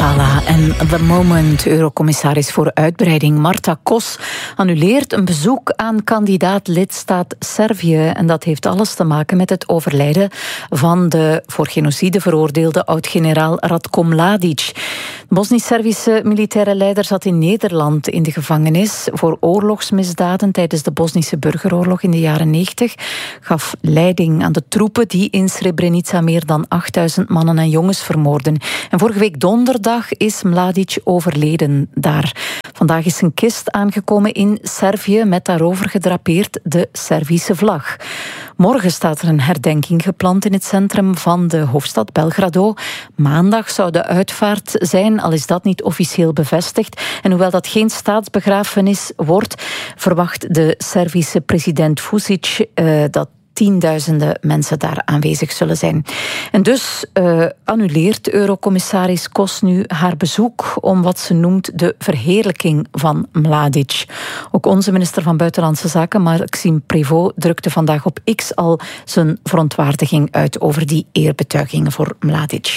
Impala en The Moment. Eurocommissaris voor uitbreiding Marta Kos annuleert een bezoek aan kandidaat-lidstaat Servië. En dat heeft alles te maken met het overlijden van de voor genocide veroordeelde oud-generaal Ratko Mladic. De Bosnisch-Servische militaire leider zat in Nederland in de gevangenis voor oorlogsmisdaden tijdens de Bosnische burgeroorlog in de jaren 90. Gaf leiding aan de troepen die in Srebrenica meer dan 8000 mannen en jongens vermoorden. En vorige week donderdag is Mladic overleden daar. Vandaag is zijn kist aangekomen in Servië met daarover gedrapeerd de Servische vlag. Morgen staat er een herdenking gepland in het centrum van de hoofdstad Belgrado. Maandag zou de uitvaart zijn, al is dat niet officieel bevestigd. En hoewel dat geen staatsbegrafenis wordt, verwacht de Servische president Vučić dat tienduizenden mensen daar aanwezig zullen zijn. En dus annuleert Eurocommissaris Kos nu haar bezoek om wat ze noemt de verheerlijking van Mladic. Ook onze minister van Buitenlandse Zaken, Maxime Prévost, drukte vandaag op X al zijn verontwaardiging uit over die eerbetuigingen voor Mladic.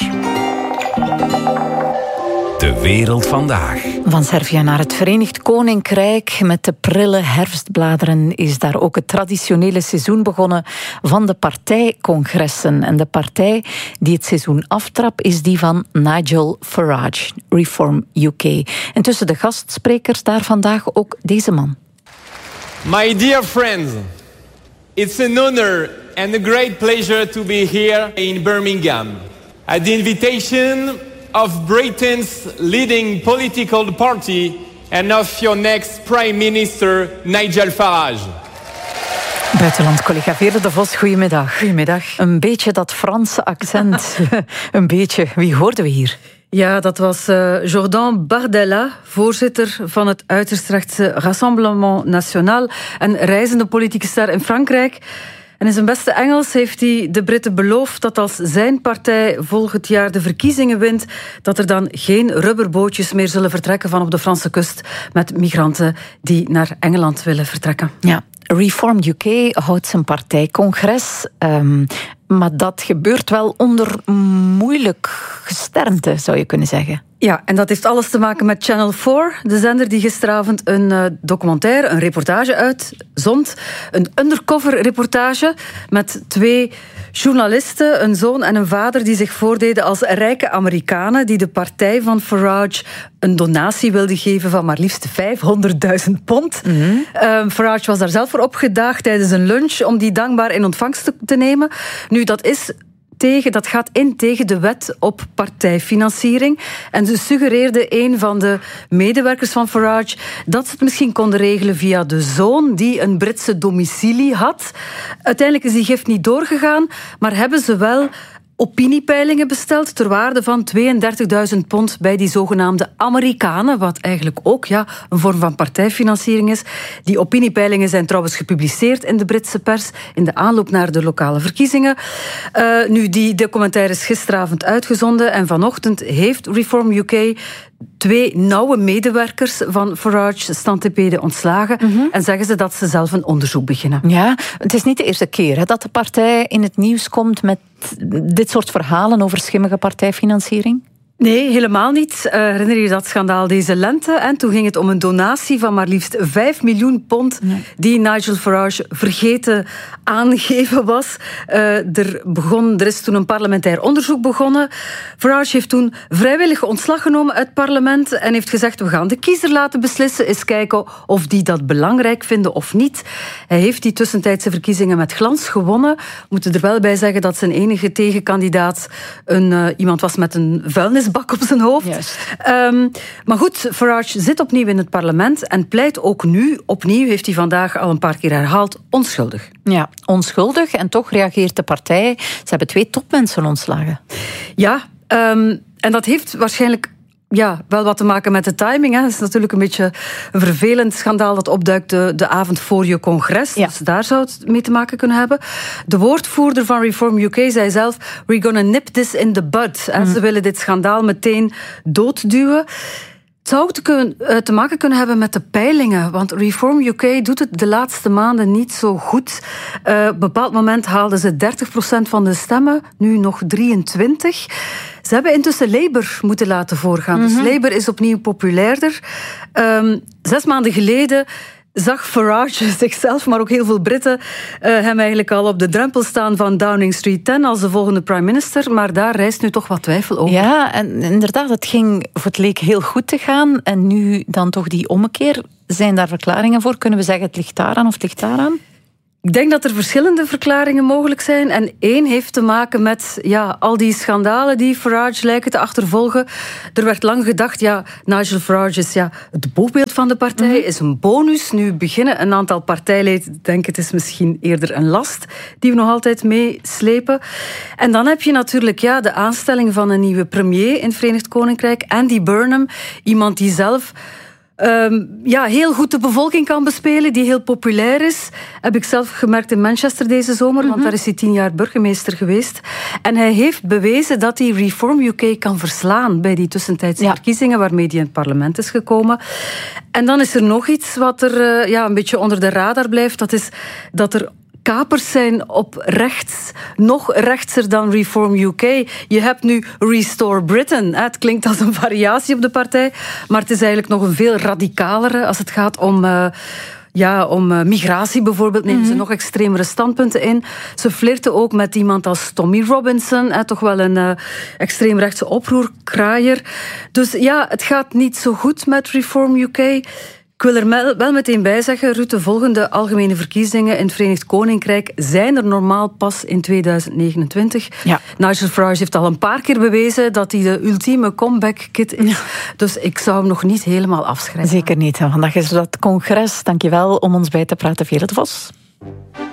De wereld vandaag. Van Servië naar het Verenigd Koninkrijk. Met de prille herfstbladeren is daar ook het traditionele seizoen begonnen van de partijcongressen. En de partij die het seizoen aftrapt is die van Nigel Farage, Reform UK. En tussen de gastsprekers daar vandaag ook deze man. My dear friends, it's an honor and a great pleasure to be here in Birmingham. At the invitation of Britain's leading political party and of your next Prime Minister, Nigel Farage. Buitenlandcollega Veerle de Vos, goedemiddag. Goedemiddag. Een beetje dat Franse accent. Een beetje. Wie hoorden we hier? Ja, dat was Jordan Bardella, voorzitter van het uiterst rechtse Rassemblement National en reizende politieke ster in Frankrijk. En in zijn beste Engels heeft hij de Britten beloofd dat als zijn partij volgend jaar de verkiezingen wint, dat er dan geen rubberbootjes meer zullen vertrekken van op de Franse kust met migranten die naar Engeland willen vertrekken. Ja, Reform UK houdt zijn partijcongres. Maar dat gebeurt wel onder moeilijk gesternte, zou je kunnen zeggen. Ja, en dat heeft alles te maken met Channel 4, de zender die gisteravond een documentaire, een reportage uitzond. Een undercover reportage met 2 journalisten, een zoon en een vader, die zich voordeden als rijke Amerikanen die de partij van Farage een donatie wilden geven van maar liefst £500.000. Farage was daar zelf voor opgedaagd tijdens een lunch om die dankbaar in ontvangst te nemen. Nu, dat gaat in tegen de wet op partijfinanciering. En ze suggereerde een van de medewerkers van Farage dat ze het misschien konden regelen via de zoon die een Britse domicilie had. Uiteindelijk is die gift niet doorgegaan, maar hebben ze wel opiniepeilingen besteld ter waarde van £32.000 bij die zogenaamde Amerikanen, wat eigenlijk ook een vorm van partijfinanciering is. Die opiniepeilingen zijn trouwens gepubliceerd in de Britse pers in de aanloop naar de lokale verkiezingen. Nu, die documentaire is gisteravond uitgezonden en vanochtend heeft Reform UK 2 nauwe medewerkers van Farage standtepeden ontslagen en zeggen ze dat ze zelf een onderzoek beginnen. Ja, het is niet de eerste keer dat de partij in het nieuws komt met dit soort verhalen over schimmige partijfinanciering. Nee, helemaal niet. Herinner je dat schandaal deze lente? En toen ging het om een donatie van maar liefst £5 miljoen die Nigel Farage vergeten aangegeven was. Er is toen een parlementair onderzoek begonnen. Farage heeft toen vrijwillig ontslag genomen uit het parlement en heeft gezegd, we gaan de kiezer laten beslissen, eens kijken of die dat belangrijk vinden of niet. Hij heeft die tussentijdse verkiezingen met glans gewonnen. We moeten er wel bij zeggen dat zijn enige tegenkandidaat iemand was met een vuilnisbak op zijn hoofd. Maar goed, Farage zit opnieuw in het parlement en pleit ook nu, opnieuw heeft hij vandaag al een paar keer herhaald, onschuldig. Ja, onschuldig en toch reageert de partij. Ze hebben 2 topmensen ontslagen. Ja, en dat heeft waarschijnlijk wel wat te maken met de timing. Het is natuurlijk een beetje een vervelend schandaal dat opduikt de avond voor je congres. Ja. Dus daar zou het mee te maken kunnen hebben. De woordvoerder van Reform UK zei zelf, we're gonna nip this in the bud. Ze willen dit schandaal meteen doodduwen. Het zou ook te maken kunnen hebben met de peilingen, want Reform UK doet het de laatste maanden niet zo goed. Op een bepaald moment haalden ze 30% van de stemmen, nu nog 23%. Ze hebben intussen Labour moeten laten voorgaan. Dus Labour is opnieuw populairder. 6 maanden geleden zag Farage zichzelf, maar ook heel veel Britten, hem eigenlijk al op de drempel staan van Downing Street 10 als de volgende prime minister. Maar daar rijst nu toch wat twijfel over. Ja, en inderdaad, het leek heel goed te gaan. En nu dan toch die ommekeer. Zijn daar verklaringen voor? Kunnen we zeggen het ligt daaraan of het ligt daaraan? Ik denk dat er verschillende verklaringen mogelijk zijn. En één heeft te maken met al die schandalen die Farage lijken te achtervolgen. Er werd lang gedacht, Nigel Farage is het boegbeeld van de partij, is een bonus. Nu beginnen een aantal partijleden denken het is misschien eerder een last die we nog altijd meeslepen. En dan heb je natuurlijk de aanstelling van een nieuwe premier in het Verenigd Koninkrijk, Andy Burnham, iemand die zelf heel goed de bevolking kan bespelen, die heel populair is. Heb ik zelf gemerkt in Manchester deze zomer, want daar is hij 10 jaar burgemeester geweest. En hij heeft bewezen dat hij Reform UK kan verslaan bij die tussentijdse verkiezingen waarmee hij in het parlement is gekomen. En dan is er nog iets wat er een beetje onder de radar blijft. Dat is dat er kapers zijn op rechts, nog rechtser dan Reform UK. Je hebt nu Restore Britain. Het klinkt als een variatie op de partij, maar het is eigenlijk nog een veel radicalere als het gaat om migratie bijvoorbeeld, nemen ze nog extremere standpunten in. Ze flirten ook met iemand als Tommy Robinson, toch wel een extreemrechtse oproerkraaier. Dus het gaat niet zo goed met Reform UK. Ik wil er wel meteen bij zeggen, Ruud, de volgende algemene verkiezingen in het Verenigd Koninkrijk zijn er normaal pas in 2029. Ja. Nigel Farage heeft al een paar keer bewezen dat hij de ultieme comeback-kid is. Ja. Dus ik zou hem nog niet helemaal afschrijven. Zeker niet. Vandaag is dat congres. Dank je wel om ons bij te praten, Veerle de Vos.